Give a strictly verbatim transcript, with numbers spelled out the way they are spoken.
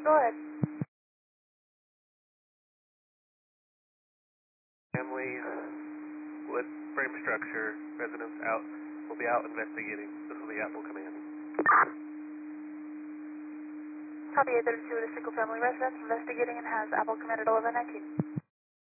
Go ahead. Family wood frame structure, residents out, will be out investigating. This is the Apple command. Copy eight thirty-two with a single family residence investigating and has Apple command at eleven nineteen.